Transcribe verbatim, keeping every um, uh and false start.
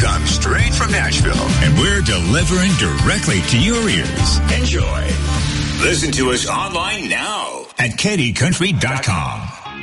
come straight from Nashville, and we're delivering directly to your ears. Enjoy. Listen to us online now at Katie Country dot com.